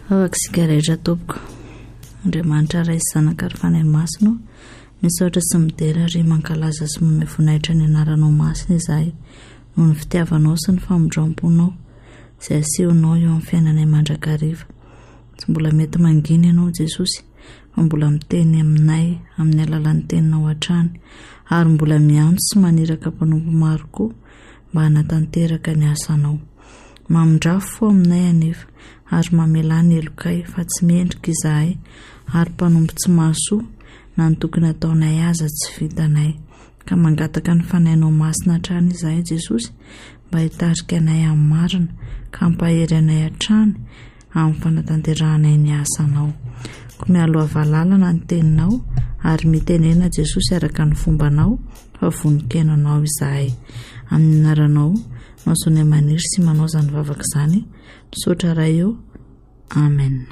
Afaka isika rehetra tompoko. Andriamanitra ray sy zanaka ary fanahy masino, misaotra sy midera ary mankalaza sy manome voninahitra ny anaranao masina izahay noho ny fitiavanao sy ny famondram-ponao izay asehonao eo amin'ny fiainanay mandrakariva. Tsy mbola mety mangina ianao Jesosy, fa mbola miteny aminay amin'ny alalan'ny teninao hatrany, ary mbola miantso sy maniraka mpanompo maro koa mba hanatanteraka ny asanao. Mamondrafo aminay anefa ary mamelany elokay fa tsy mendrika izahay, ary mpanompo tsy mahasoa na ny tokony ataonay aza tsy vitanay. Ka mangataka ny fanahinao masina hatrany izahay Jesosy, mba hitarika anay amin'ny marina ka hampahery anay hatrany amin'ny fanatanteranay ny asanao. Ko mialo havalalana ny teninao ary mitenena Jesosy araka ny fombanao, fa voninkenanao izahay. Amin'ny anaranao mahasoany maniry sy manao izany vavaka izany, misaotra raha eo. Amen.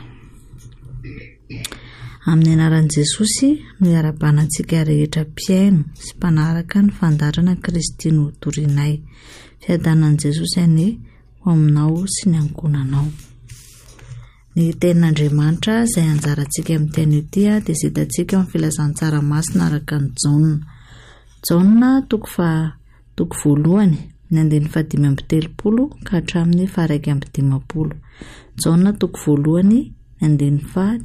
Amin'ny anaran'i Jesosy no iarabanantsika rehetra mpiaino sy mpanaraka ny fandarana Kristy no torinay. Fiadanan'i Jesosy anie ho aminao sy ny ankonanao. Ny tenin'Andriamanitra izay anjarantsika amin'ny teny ity dia hitantsika amin'ny filazantsara masina araka ny Jaona toko voalohany ny 5:17 ka hatramin'ny 1:10. Jaona toko voalohany ny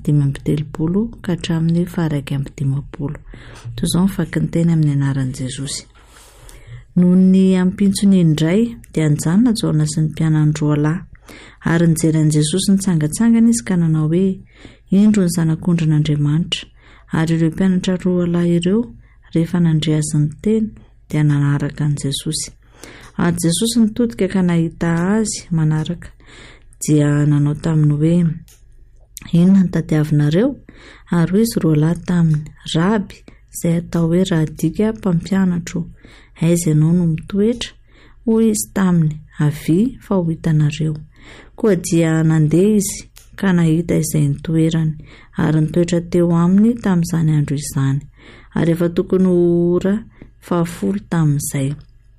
5:17 ka hatramin'ny 1:10. Toy izao mifaky ny teny amin'ny anaran'i Jesosy. Noho ny ampintsony indray dia nijanona Jaona sy ny mpianany roa lahy, ary nijery Jesosy nitsangatsangana izy ka nanao hoe indro ny zanak'ondrin'Andriamanitra. Ary ireo mpianatra roa lahy ireo rehefa nandre azy ny teny dia nanaraka an Jesosy. Ary Jesosy nitodika ka nahita azy manaraka dia nanao taminy hoe, inona ny tadiavinareo? Ary hoy izy roa lahy taminy, Raby, izay atao hoe rahadika mpampianatro, aiza ianao no mitoetra? Hoy izy taminy, avy fa ho hitanareo. Koa dia nandeha izy ka nahita izay nitoerany, ary nitoetra teo aminy tamin'izany andro izany. Ary efa tokony ora 10 tamin'izay.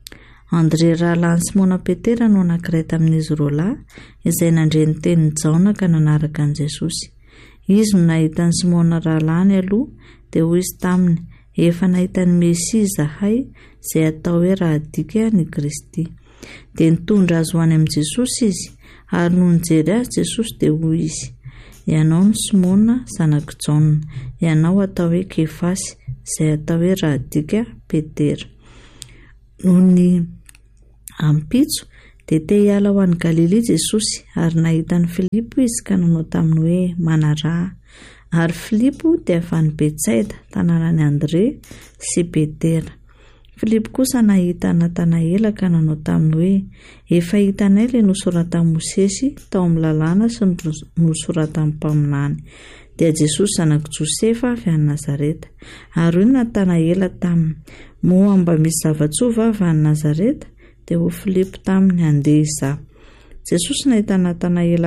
Andre rahalany Simona Petera no anankiray tamin'izy roa lahy izay nandre ny tenin'ny Jaona ka nanaraka an Jesosy. Izy no nahita ny Simona rahalany aloha dia hoy izy taminy, efa nahita ny Mesia zahay izay atao hoe rahadika ny Kristy. Dia nitondra azy ho any amin'i Jesosy izy, ary no nijery azy Jesosy dia hoy izy, ianao ny Simona zanak' Jaona, ianao atao hoe Kefasy, izay atao hoe rahadika Petera. Noho ny ampitso dia te hiala ho any Galilea Jesosy, ary nahita ny Filipo izy ka nanao taminy hoe manaraha. Ary Filipo dia avy any Betsaida, tanànan'i Andre sy Petera. Filipo kosa nahita Natanaela ka nanao taminy hoe, efa hitanay ilay nosoratan'i Mosesy tao amin'ny lalàna sy nosoratan'ny mpaminany, dia Jesosy zanak' Josefa avy any Nazareta. Ary hoy Natanaela taminy, moa mba misy zava-tsova avy any Nazareta? Dia ho Filipo taminy, andeha izaho. Jesosy nahita Natanaela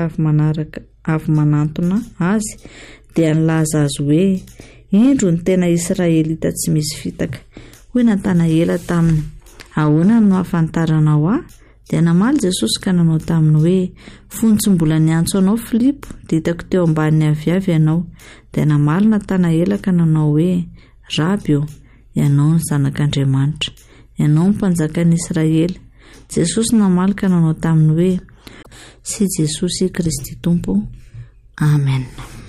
avy manantona azy dia nilaza azy hoe, indro ny tena Israelita tsy misy fitaka. Hoy Natanaela taminy, ahoana no ahafantaranao ahy? Dia namaly Jesosy ka nanao taminy hoe, fony tsy mbola niantso anao Filipo dia hitako teo ambanin'ny aviavy ianao. Dia namaly Natanaela ka nanao hoe, Raby, ianao ny zanak'Andriamanitra, ianao ny mpanjakan'i Israely. Jesosy namaly ka nanao taminy hoe, sy Jesosy Kristy Tompo. Amen.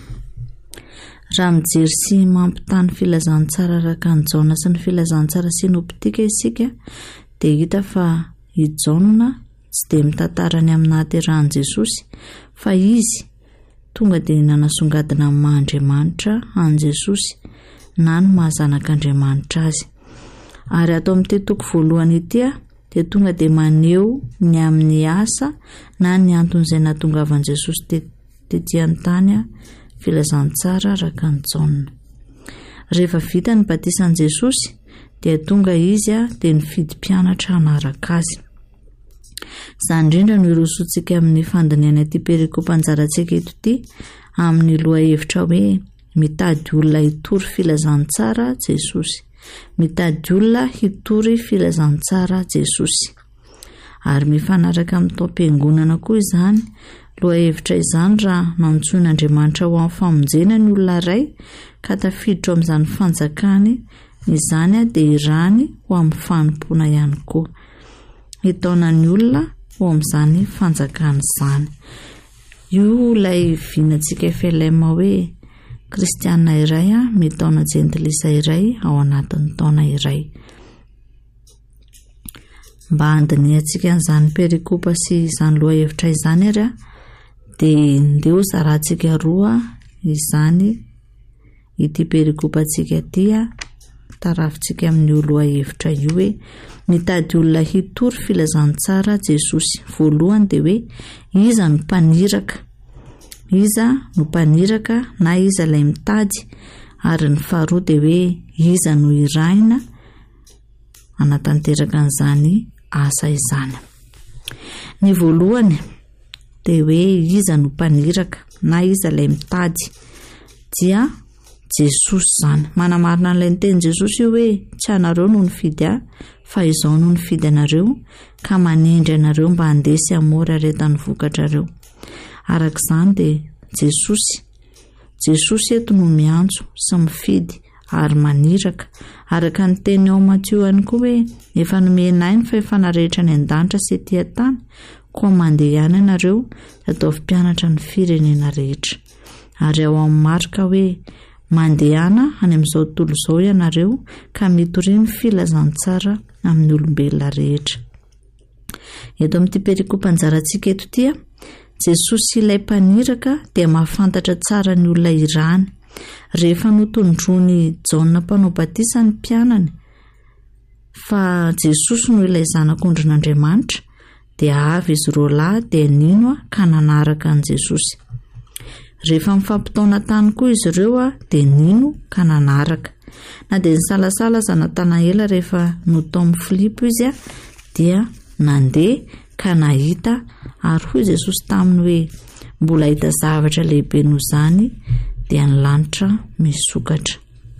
Raha mijery sy mampitany filazantsara araka ny Jaona sy ny filazantsara sinoptika isika, dia hita fa i Jaona tsy dia mitantara ny amin'ny nahaterahan'i Jesosy, fa izy tonga dia nanasongadina amin'ny Mahandriamanitra an Jesosy na ny mahazanak'Andriamanitra azy. Ary ato amin'ity toko voalohany ity dia tonga dia maneho ny amin'ny asa na ny antony izay nahatongavan'i Jesosy tetỳ an-tany filazantsara araka ny Jaona. Rehefa vita ny batisan'i Jesosy dia tonga izy dia nifidy mpianatra hanaraka azy. Izany indrindra no irosontsika amin'ny fandiniana ity perikopy anjarantsika eto ity amin'ny loha hevitra hoe mitady olona hitory filazantsara Jesosy. Mitady olona hitory filazantsara Jesosy. Ary mifanaraka amin'ny taom-piangonana koa izany lohahevitra izany raha nantsoin'Andriamanitra ho amin'ny famonjena ny olona iray ka tafiditra amin'izany fanjakany izany dia irany ho amin'ny fanompoana ihany koa. Hitaona ny olona ho amin'izany fanjakany izany. Io ilay vinantsika FLM hoe kristiana iray mitaona jentilisa iray ao anatin'ny taona iray. Mba handinihantsika an'izany perikopa sy izany lohahevitra izany ary dia ndeo zarantsika roa izany ity perikopantsika ity tarafintsika amin'io lohahevitra io hoe mitady olona hitory filazantsara Jesosy. Voalohany dia hoe iza no mpaniraka, iza no mpaniraka na iza ilay mitady, ary ny faharoa dia hoe iza no iraina anatanteraka an'izany asa izany. Ny voalohany dia hoe iza no mpaniraka na iza ilay mitady dia Jesosy zany. Manamarina an'ilay niteny Jesosy io hoe tsy anareo no nifidy fa izao no nifidy anareo ka manendry anareo mba handesy amora aretany vokatrareo. Arak'izany dia Jesosy eto no miantso sy mifidy ary maniraka, araka ny teny ao Mateo ihany koa hoe efa nomenay ny fahefana rehetra ny an-danitra sy etỳ an-tany, koa mandeha ihany ianareo ataovy mpianatra ny firenena rehetra. Ary ao amin'ny Marka hoe mandehana any amin'izao tontolo izao ianareo ka mitoriany filazantsara amin'ny olombelona rehetra. Eto amin'ity perikopa anjarantsika eto ity, Jesosy ilay mpaniraka dia mahafantatra tsara ny olona irany. Rehefa notondroany Jaona mpanao batisa ny mpianany fa Jesosy no ilay zanak'Andriamanitra, dia avy izy roa lahy dia nino ka nanaraka an' Jesosy. Rehefa mifampitaona tany koa izy ireo dia nino ka nanaraka. Na dia nisalasala zana-Natanaela rehefa notao amin'ny Filipo izy dia nandeha ka nahita, ary hoy Jesosy taminy hoe mbola hita zavatra lehibe noho izany dia ny lanitra misokatra.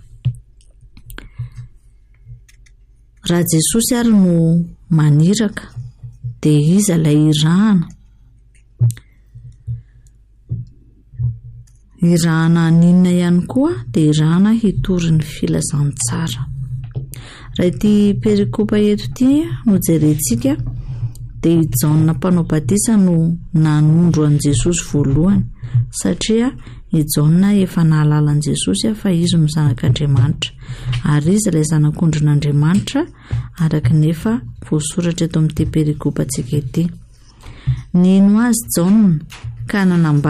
Raha Jesosy ary no maniraka dia iza ilay irahana ninona ihany koa dia irahana hitory ny filazantsara. Raha ity perikopa eto ity no jerentsika dia Jaona mpanao batisa no nanondro an' Jesosy voalohany, satria i Jaona efa nahalala an' Jesosy fa izy no zanak'Andriamanitra, ary izy ilay zanak'Andriamanitra araka nefa voasoratra eto amin'ity perikopantsika ity. Nino azy Jaona ka nanambady